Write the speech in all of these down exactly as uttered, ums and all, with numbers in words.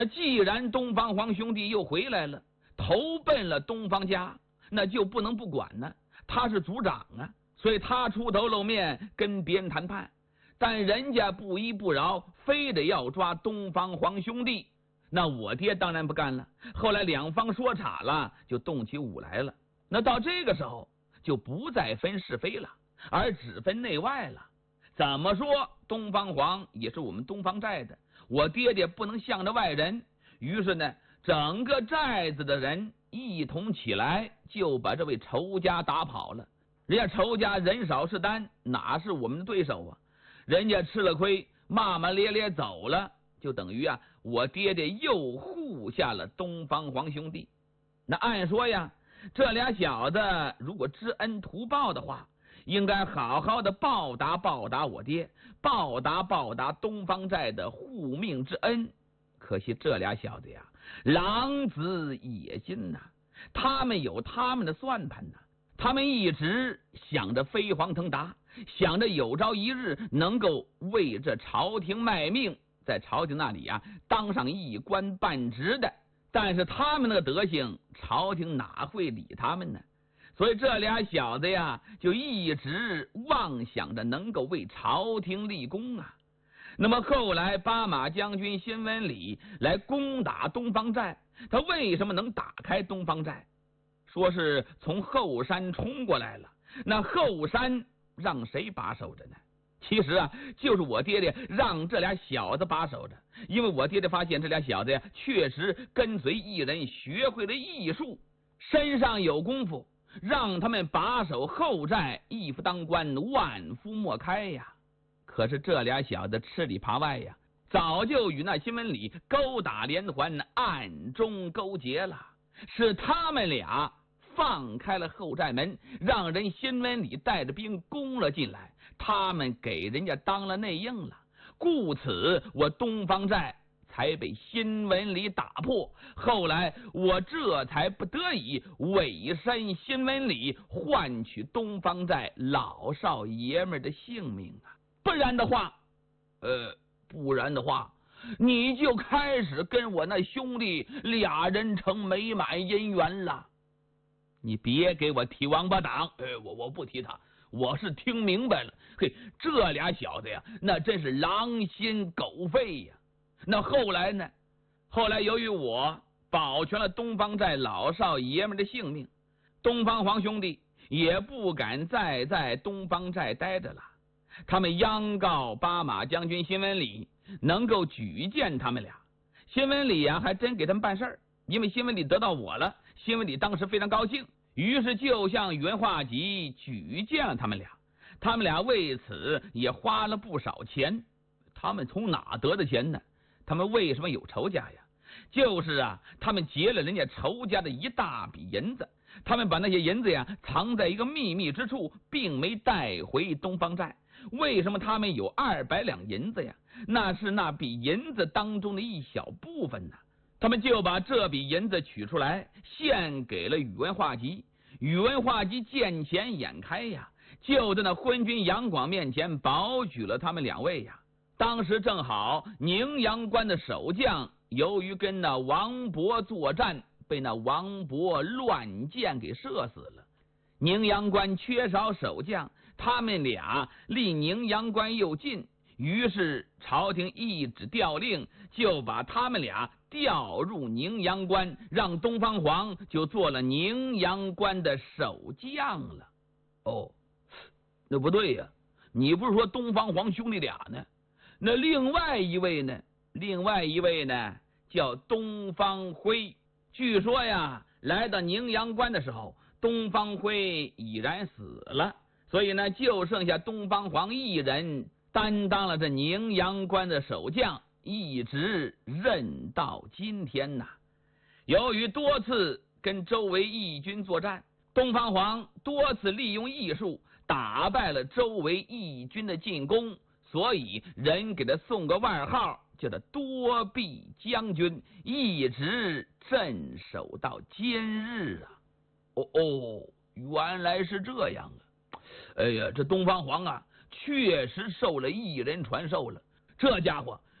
既然东方黄兄弟又回来了，投奔了东方家，那就不能不管呢。他是族长啊，所以他出头露面跟别人谈判，但人家不依不饶，非得要抓东方黄兄弟。那我爹当然不干了。后来两方说岔了，就动起武来了。那到这个时候就不再分是非了，而只分内外了。怎么说东方黄也是我们东方寨的，我爹爹不能向着外人。于是呢，整个寨子的人一同起来，就把这位仇家打跑了。人家仇家人少势单，哪是我们的对手啊？人家吃了亏，骂骂咧咧走了，就等于啊，我爹爹又护下了东方黄兄弟。那按说呀，这俩小子如果知恩图报的话，应该好好的报答报答我爹，报答报答东方寨的护命之恩。可惜这俩小子呀，狼子野心呐、啊，他们有他们的算盘呐、啊，他们一直想着飞黄腾达，想着有朝一日能够为这朝廷卖命，在朝廷那里啊当上一官半职的。但是他们那个德行，朝廷哪会理他们呢？所以这俩小子呀，就一直妄想着能够为朝廷立功啊。那么后来巴马将军辛文礼来攻打东方寨，他为什么能打开东方寨？说是从后山冲过来了。那后山让谁把守着呢？其实啊，就是我爹爹让这俩小子把守着。因为我爹爹发现这俩小子呀，确实跟随一人学会了艺术，身上有功夫，让他们把守后寨，一夫当关，万夫莫开呀。可是这俩小子吃里扒外呀，早就与那辛文礼勾打连环，暗中勾结了。是他们俩放开了后寨门，让人辛文礼带着兵攻了进来，他们给人家当了内应了。故此我东方寨才被辛文礼打破，后来我这才不得已委身辛文礼，换取东方寨老少爷们的性命啊！不然的话，呃，不然的话，你就开始跟我那兄弟俩人成美满姻缘了。你别给我提王八党，哎，我我不提他，我是听明白了。嘿，这俩小子呀，那真是狼心狗肺呀。那后来呢？后来由于我保全了东方寨老少爷们的性命，东方黄兄弟也不敢再在东方寨待着了。他们央告巴马将军辛文礼能够举荐他们俩。辛文礼啊，还真给他们办事儿，因为辛文礼得到我了，辛文礼当时非常高兴，于是就向宇文化及举荐了他们俩。他们俩为此也花了不少钱。他们从哪得的钱呢？他们为什么有仇家呀？就是啊，他们劫了人家仇家的一大笔银子，他们把那些银子呀藏在一个秘密之处，并没带回东方寨。为什么他们有二百两银子呀？那是那笔银子当中的一小部分呢。他们就把这笔银子取出来，献给了宇文化及。宇文化及见钱眼开呀，就在那昏君杨广面前保举了他们两位呀。当时正好宁阳关的守将由于跟那王勃作战，被那王勃乱箭给射死了。宁阳关缺少守将，他们俩离宁阳关又近，于是朝廷一纸调令，就把他们俩调入宁阳关，让东方黄就做了宁阳关的守将了。哦，那不对呀，你不是说东方黄兄弟俩呢？那另外一位呢？另外一位呢叫东方辉。据说呀，来到宁阳关的时候，东方辉已然死了，所以呢，就剩下东方黄一人担当了这宁阳关的守将，一直任到今天呐。由于多次跟周围义军作战，东方黄多次利用艺术打败了周围义军的进攻，所以人给他送个外号，叫他多臂将军，一直镇守到今日啊。哦哦，原来是这样啊！哎呀，这东方黄啊，确实受了一人传授了。这家伙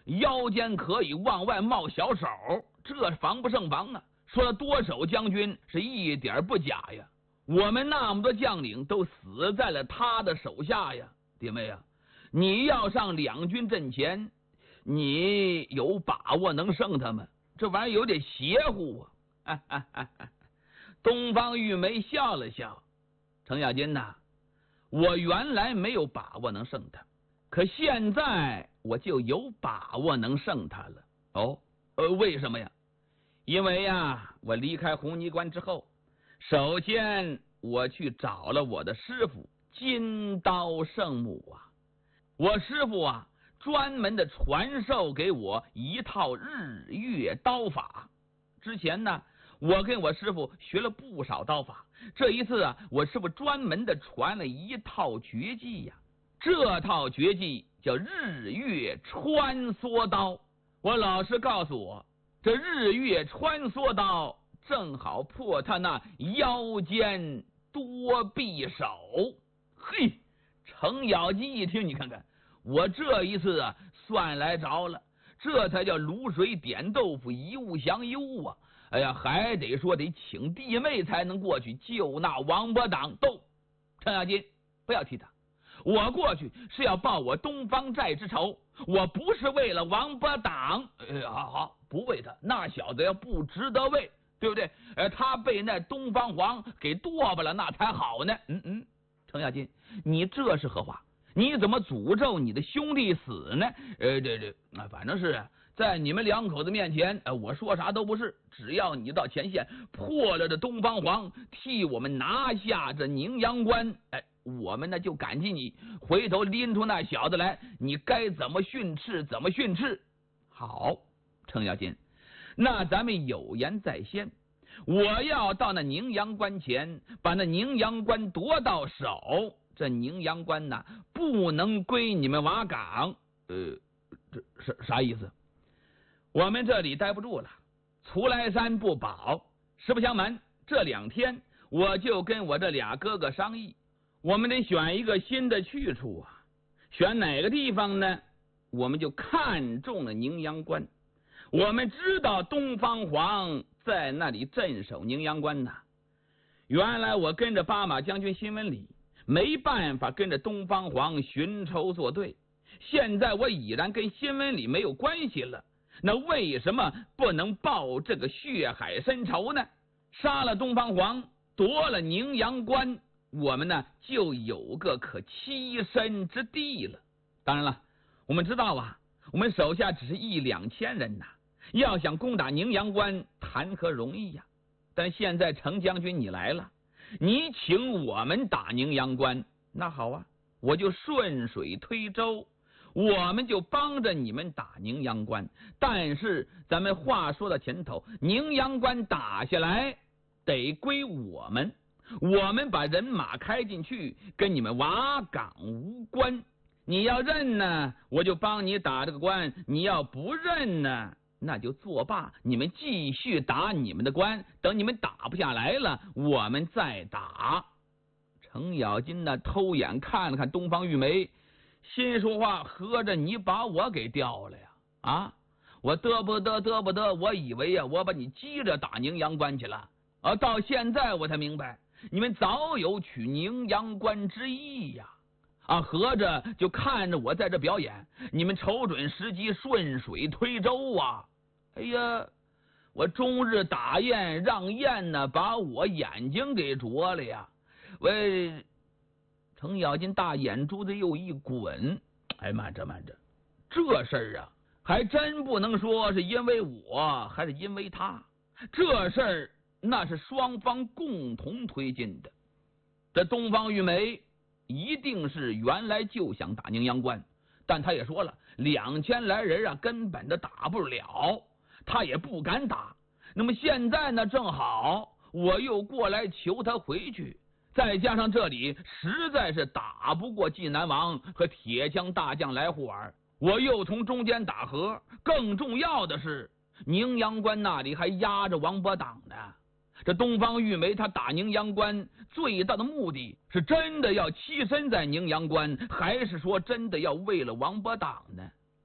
腰间可以往外冒小手，这防不胜防啊！说了多手将军是一点不假呀，我们那么多将领都死在了他的手下呀，弟妹啊，你要上两军阵前，你有把握能胜他们？这玩意儿有点邪乎啊！哈哈哈哈东方玉梅笑了笑，程咬金呐，我原来没有把握能胜他，可现在我就有把握能胜他了。哦，呃，为什么呀？因为呀，我离开红泥关之后，首先我去找了我的师傅金刀圣母啊，我师傅啊专门的传授给我一套日月刀法。之前呢，我跟我师傅学了不少刀法，这一次啊，我师傅专门的传了一套绝技呀，这套绝技叫日月穿梭刀。我老师告诉我，这日月穿梭刀正好破他那腰间多臂手。嘿，程咬金一听，你看看，我这一次啊算来着了，这才叫卤水点豆腐，一物降一物啊！哎呀，还得说得请弟妹才能过去救那王伯党。都，程咬金不要提他，我过去是要报我东方寨之仇，我不是为了王伯党。哎，好好，不为他，那小子要不值得为，对不对？呃，他被那东方皇给剁吧了，那才好呢。嗯嗯，程咬金，你这是何话？你怎么诅咒你的兄弟死呢？呃，这这，啊，反正是在你们两口子面前，呃，我说啥都不是。只要你到前线破了这东方皇，替我们拿下这宁阳关，哎，我们呢就感激你。回头拎出那小子来，你该怎么训斥怎么训斥。好，程咬金，那咱们有言在先，我要到那宁阳关前，把那宁阳关夺到手。这宁阳关呐，不能归你们瓦岗。呃，这是啥意思？我们这里待不住了，徂来山不保。实不相瞒，这两天我就跟我这俩哥哥商议，我们得选一个新的去处啊。选哪个地方呢？我们就看中了宁阳关。我们知道东方皇在那里镇守宁阳关呐。原来我跟着八马将军辛文礼，没办法跟着东方皇寻仇作对，现在我已然跟辛文礼没有关系了，那为什么不能报这个血海深仇呢？杀了东方皇，夺了宁阳关，我们呢就有个可栖身之地了。当然了，我们知道啊，我们手下只是一两千人呐，要想攻打宁阳关，谈何容易呀！但现在程将军你来了，你请我们打宁阳关，那好啊，我就顺水推舟，我们就帮着你们打宁阳关。但是咱们话说到前头，宁阳关打下来得归我们，我们把人马开进去，跟你们瓦岗无关。你要认呢，我就帮你打这个关；你要不认呢，那就作罢，你们继续打你们的关，等你们打不下来了，我们再打。程咬金呢，偷眼看了看东方玉梅，心说话，合着你把我给调了呀？啊，我得不得得不得？我以为呀，我把你急着打宁阳关去了，啊，到现在我才明白，你们早有取宁阳关之意呀！啊，合着就看着我在这表演，你们瞅准时机，顺水推舟啊！哎呀，我终日打雁，让雁呢把我眼睛给啄了呀！喂，程咬金大眼珠子又一滚，哎，慢着慢着，这事儿啊，还真不能说是因为我，还是因为他。这事儿那是双方共同推进的。这东方玉梅一定是原来就想打宁阳关，但他也说了，两千来人啊，根本的打不了，他也不敢打。那么现在呢，正好我又过来求他回去，再加上这里实在是打不过济南王和铁枪大将来护尔，我又从中间打和。更重要的是，宁阳关那里还压着王伯党呢。这东方玉梅他打宁阳关最大的目的是真的要栖身在宁阳关，还是说真的要为了王伯党呢？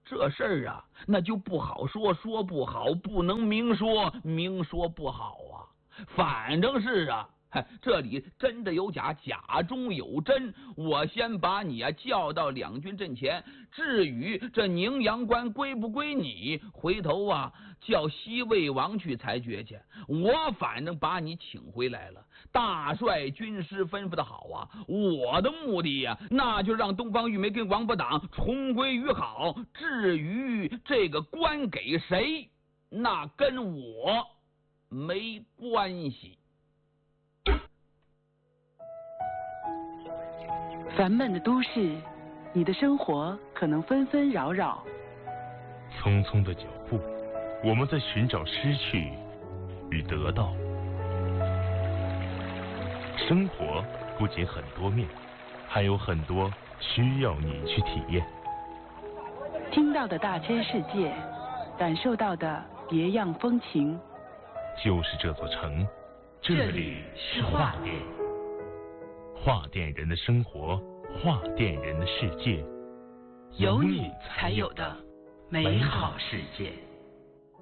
这事儿啊，那就不好说，说不好，不能明说，明说不好啊。反正是啊，这里真的有假，假中有真。我先把你啊叫到两军阵前，至于这宁阳关归不归你，回头啊叫西魏王去裁决去。我反正把你请回来了。大帅军师吩咐的好啊，我的目的呀、啊，那就让东方玉梅跟王八党重归于好。至于这个官给谁，那跟我没关系。 烦闷的都市，你的生活可能纷纷扰扰。 匆匆的脚步，我们在寻找失去与得到。生活不仅很多面，还有很多需要你去体验。 听到的大千世界，感受到的别样风情。 就是这座城，这里是画店。画店人的生活，画店人的世界， 有你才有的美好世界。